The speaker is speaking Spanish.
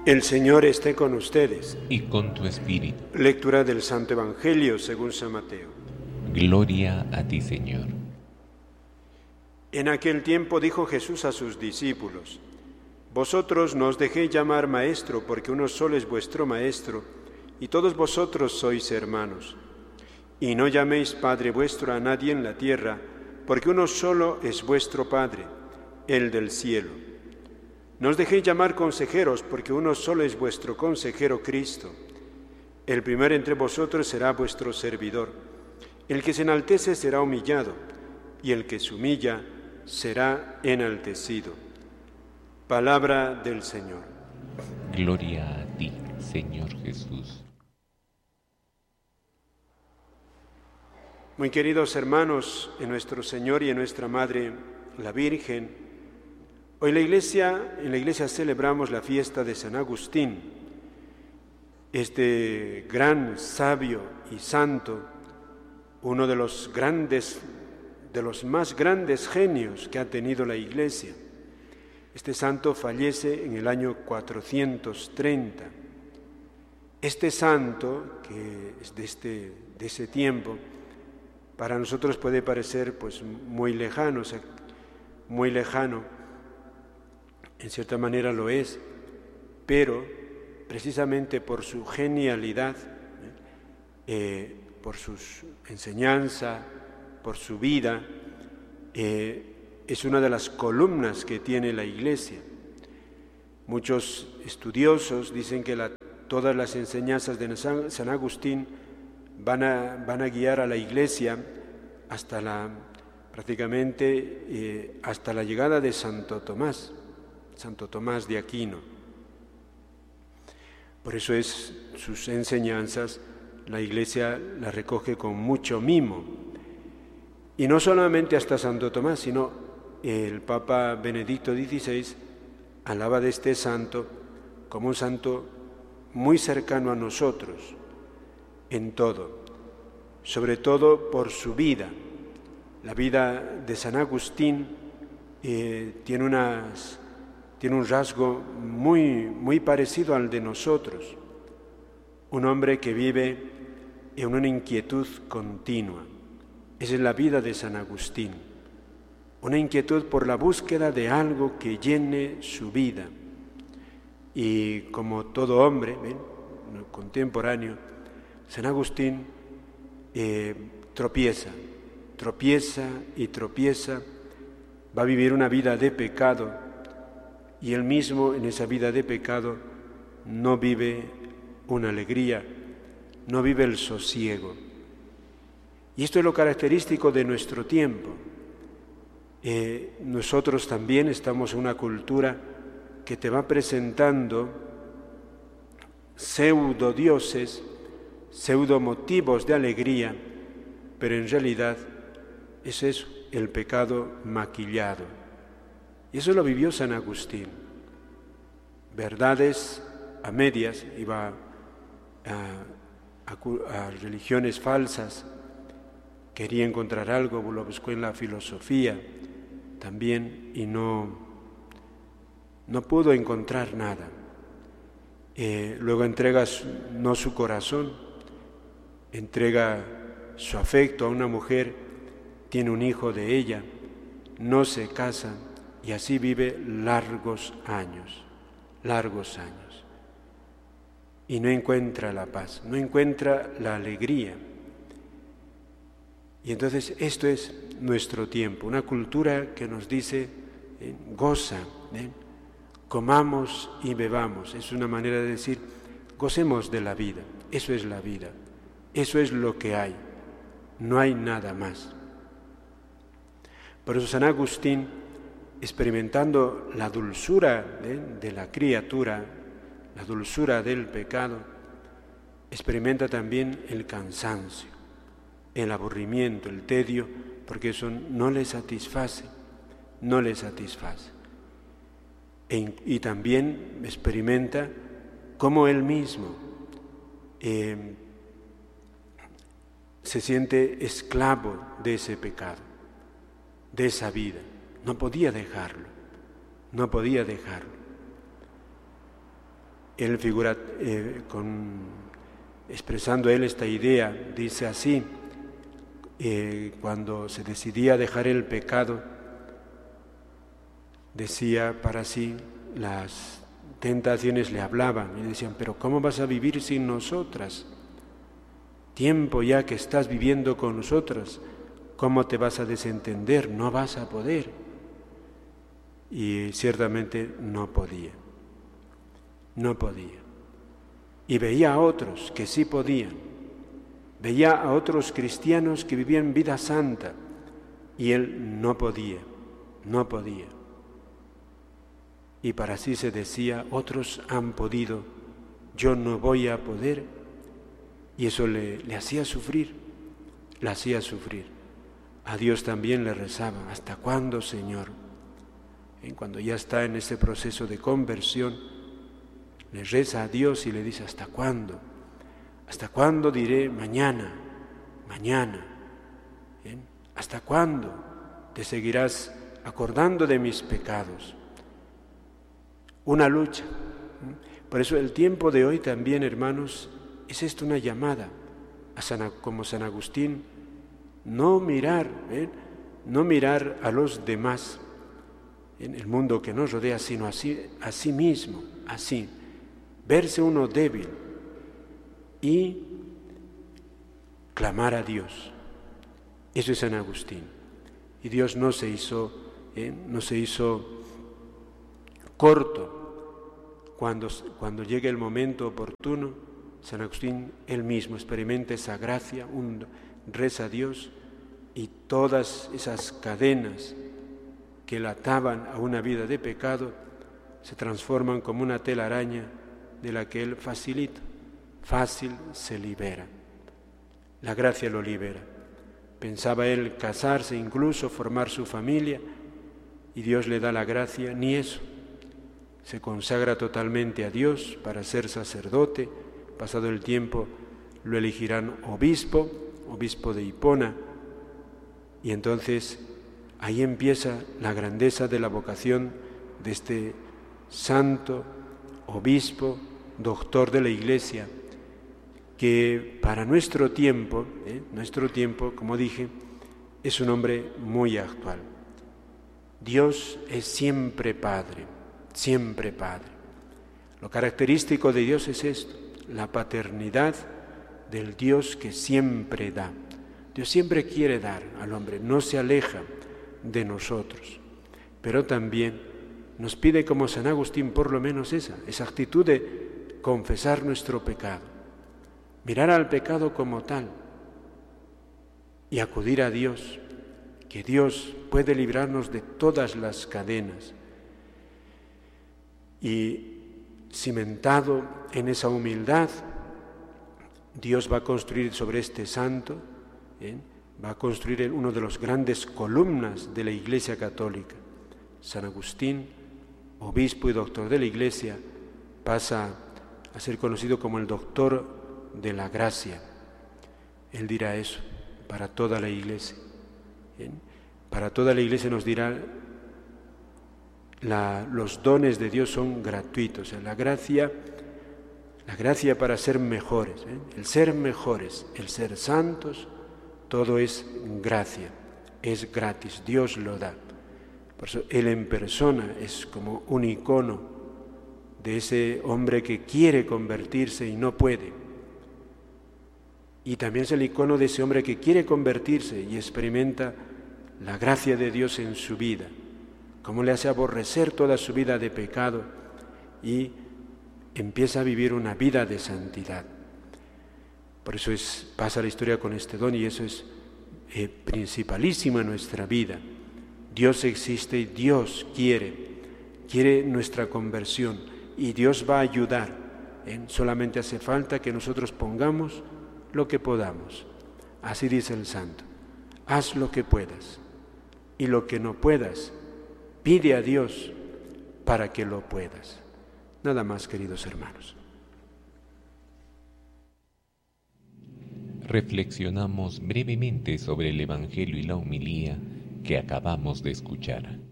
El Señor esté con ustedes. Y con tu espíritu. Lectura del Santo Evangelio según San Mateo. Gloria a ti, Señor. En aquel tiempo dijo Jesús a sus discípulos: Vosotros no os dejéis llamar maestro, porque uno solo es vuestro maestro, y todos vosotros sois hermanos. Y no llaméis Padre vuestro a nadie en la tierra, porque uno solo es vuestro Padre, el del cielo. No os dejéis llamar consejeros, porque uno solo es vuestro consejero, Cristo. El primero entre vosotros será vuestro servidor. El que se enaltece será humillado, y el que se humilla será enaltecido. Palabra del Señor. Gloria a ti, Señor Jesús. Muy queridos hermanos, en nuestro Señor y en nuestra Madre, la Virgen, hoy en la iglesia celebramos la fiesta de San Agustín, este gran sabio y santo, uno de los más grandes genios que ha tenido la Iglesia. Este santo fallece en el año 430. Este santo, que es de ese tiempo, para nosotros puede parecer pues muy lejano, en cierta manera lo es, pero precisamente por su genialidad, por su enseñanza, por su vida, es una de las columnas que tiene la Iglesia. Muchos estudiosos dicen que todas las enseñanzas de San Agustín van a guiar a la Iglesia prácticamente hasta la llegada de Santo Tomás de Aquino. Por eso sus enseñanzas la Iglesia las recoge con mucho mimo. Y no solamente hasta Santo Tomás, sino el Papa Benedicto XVI hablaba de este santo como un santo muy cercano a nosotros en todo, sobre todo por su vida. La vida de San Agustín tiene un rasgo muy parecido al de nosotros, un hombre que vive en una inquietud continua. Esa es la vida de San Agustín, una inquietud por la búsqueda de algo que llene su vida. Y como todo hombre contemporáneo, San Agustín tropieza, va a vivir una vida de pecado, y él mismo en esa vida de pecado no vive una alegría, no vive el sosiego. Y esto es lo característico de nuestro tiempo. Nosotros también estamos en una cultura que te va presentando pseudo dioses, pseudo motivos de alegría, pero en realidad es eso, el pecado maquillado. Y eso lo vivió San Agustín. Verdades a medias, iba a religiones falsas, quería encontrar algo, lo buscó en la filosofía también y no pudo encontrar nada. Luego entrega no su corazón, entrega su afecto a una mujer, tiene un hijo de ella, no se casa y así vive largos años. Y no encuentra la paz, no encuentra la alegría. Y entonces esto es nuestro tiempo, una cultura que nos dice, goza, comamos y bebamos. Es una manera de decir, gocemos de la vida, eso es la vida, eso es lo que hay, no hay nada más. Por eso San Agustín, experimentando la dulzura de la criatura, la dulzura del pecado, experimenta también el cansancio, el aburrimiento, el tedio, porque eso no le satisface. Y también experimenta cómo él mismo se siente esclavo de ese pecado, de esa vida. No podía dejarlo. Él figura expresando él esta idea, dice así, cuando se decidía a dejar el pecado, decía para sí, las tentaciones le hablaban y decían, pero ¿cómo vas a vivir sin nosotras? Tiempo ya que estás viviendo con nosotras, ¿cómo te vas a desentender? No vas a poder. Y ciertamente no podía. Y veía a otros que sí podían. Veía a otros cristianos que vivían vida santa y él no podía. Y para sí se decía, otros han podido, yo no voy a poder. Y eso le hacía sufrir, A Dios también le rezaba, ¿hasta cuándo, Señor? Cuando ya está en ese proceso de conversión, le reza a Dios y le dice, ¿hasta cuándo? ¿Hasta cuándo diré mañana? ¿Bien? ¿Hasta cuándo te seguirás acordando de mis pecados? Una lucha. Por eso el tiempo de hoy también, hermanos, es esto una llamada, como San Agustín, no mirar a los demás en el mundo que nos rodea, sino a sí mismo, así, verse uno débil y clamar a Dios. Eso es San Agustín. Y Dios no se hizo corto. Cuando llegue el momento oportuno, San Agustín él mismo experimenta esa gracia, reza a Dios y todas esas cadenas que le ataban a una vida de pecado se transforman como una telaraña de la que él fácil se libera. La gracia lo libera. Pensaba él casarse, incluso formar su familia, y Dios le da la gracia, ni eso. Se consagra totalmente a Dios para ser sacerdote. Pasado el tiempo lo elegirán obispo de Hipona, y entonces ahí empieza la grandeza de la vocación de este santo, obispo, doctor de la Iglesia, que para nuestro tiempo, como dije, es un hombre muy actual. Dios es siempre Padre. Lo característico de Dios es esto, la paternidad del Dios que siempre da. Dios siempre quiere dar al hombre, no se aleja de nosotros, pero también nos pide, como San Agustín, por lo menos esa actitud de confesar nuestro pecado, mirar al pecado como tal y acudir a Dios, que Dios puede librarnos de todas las cadenas. Y cimentado en esa humildad, Dios va a construir sobre este santo, va a construir uno de los grandes columnas de la Iglesia Católica. San Agustín, obispo y doctor de la Iglesia, pasa a ser conocido como el doctor de la gracia. Él dirá eso para toda la Iglesia. Para toda la Iglesia nos dirá, los dones de Dios son gratuitos. La gracia para ser mejores, el ser mejores, el ser santos, todo es gracia, es gratis, Dios lo da. Por eso Él en persona es como un icono de ese hombre que quiere convertirse y no puede. Y también es el icono de ese hombre que quiere convertirse y experimenta la gracia de Dios en su vida, cómo le hace aborrecer toda su vida de pecado y empieza a vivir una vida de santidad. Por eso pasa la historia con este don y eso es principalísimo en nuestra vida. Dios existe y Dios quiere nuestra conversión y Dios va a ayudar. Solamente hace falta que nosotros pongamos lo que podamos. Así dice el santo, haz lo que puedas y lo que no puedas, pide a Dios para que lo puedas. Nada más, queridos hermanos. Reflexionamos brevemente sobre el Evangelio y la homilía que acabamos de escuchar.